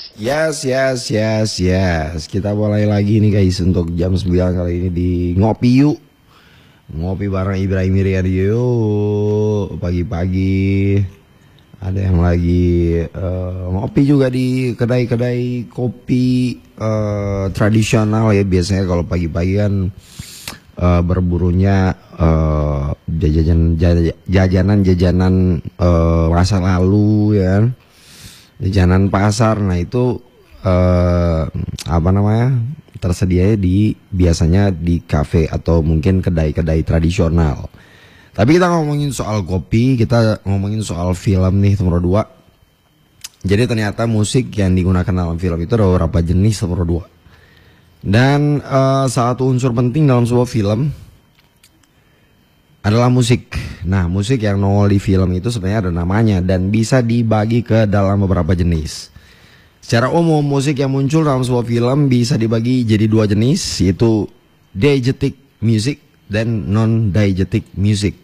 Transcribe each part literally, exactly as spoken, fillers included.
Yes, yes, yes, yes. Kita mulai lagi nih guys untuk jam sembilan kali ini di Ngopi Yuk. Ngopi bareng Ibrahim Irian yuk. Pagi-pagi ada yang lagi uh, ngopi juga di kedai-kedai kopi uh, tradisional ya. Biasanya kalau pagi-pagi kan uh, berburunya uh, jajanan jajanan jajanan uh, masa lalu ya. Jajanan pasar. Nah itu eh, apa namanya tersedia di biasanya di kafe atau mungkin kedai-kedai tradisional. Tapi kita ngomongin soal kopi, kita ngomongin soal film nih nomor dua. Jadi ternyata musik yang digunakan dalam film itu ada beberapa jenis nomor dua. Dan eh, salah satu unsur penting dalam sebuah film adalah musik. Nah, musik yang nongol di film itu sebenarnya ada namanya dan bisa dibagi ke dalam beberapa jenis. Secara umum, musik yang muncul dalam sebuah film bisa dibagi jadi dua jenis, yaitu diegetic music dan non-diegetic music.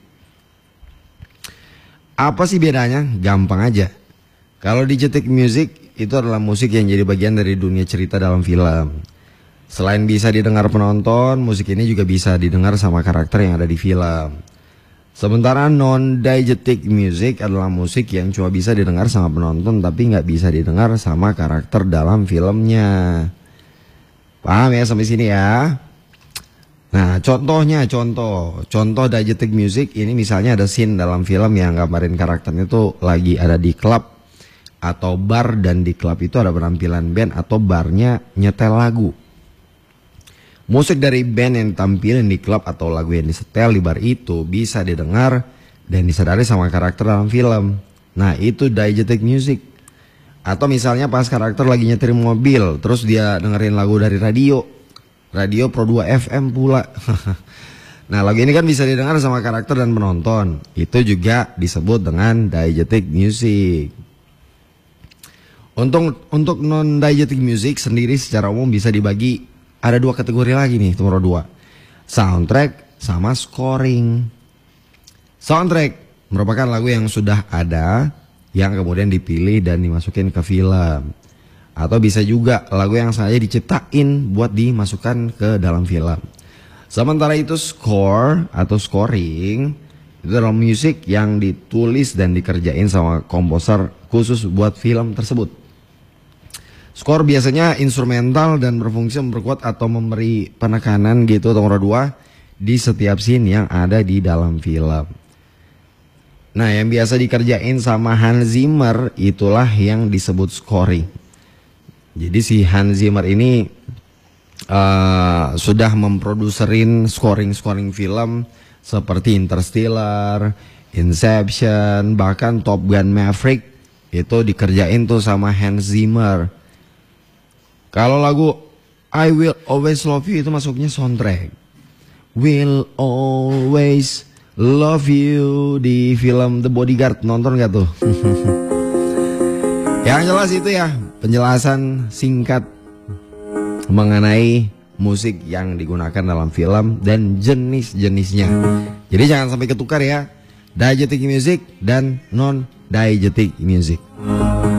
Apa sih bedanya? Gampang aja. Kalau diegetic music itu adalah musik yang jadi bagian dari dunia cerita dalam film. Selain bisa didengar penonton, musik ini juga bisa didengar sama karakter yang ada di film. Sementara non-diegetic music adalah musik yang cuma bisa didengar sama penonton tapi nggak bisa didengar sama karakter dalam filmnya. Paham ya sampai sini ya? Nah contohnya, contoh, contoh diegetic music ini misalnya ada scene dalam film yang gambarin karakternya tuh lagi ada di klub atau bar dan di klub itu ada penampilan band atau barnya nyetel lagu. Musik dari band yang tampilin di klub atau lagu yang disetel di bar itu bisa didengar dan disadari sama karakter dalam film. Nah itu diegetic music. Atau misalnya pas karakter lagi nyetir mobil terus dia dengerin lagu dari radio. Radio Pro dua F M pula. Nah lagu ini kan bisa didengar sama karakter dan penonton. Itu juga disebut dengan diegetic music. Untuk, untuk non-diegetic music sendiri secara umum bisa dibagi ada dua kategori lagi nih, nomor dua. Soundtrack sama scoring. Soundtrack merupakan lagu yang sudah ada, yang kemudian dipilih dan dimasukin ke film. Atau bisa juga lagu yang sengaja diciptain buat dimasukkan ke dalam film. Sementara itu score atau scoring, itu adalah musik yang ditulis dan dikerjain sama komposer khusus buat film tersebut. Skor biasanya instrumental dan berfungsi memperkuat atau memberi penekanan gitu nomor dua di setiap scene yang ada di dalam film. Nah yang biasa dikerjain sama Hans Zimmer itulah yang disebut scoring. Jadi si Hans Zimmer ini uh, sudah memproduserin scoring-scoring film seperti Interstellar, Inception, bahkan Top Gun Maverick itu dikerjain tuh sama Hans Zimmer. Kalau lagu I Will Always Love You itu masuknya soundtrack. Will Always Love You di film The Bodyguard, nonton gak tuh? Yang jelas itu ya penjelasan singkat mengenai musik yang digunakan dalam film dan jenis-jenisnya. Jadi jangan sampai ketukar ya, diegetic music dan non-diegetic music.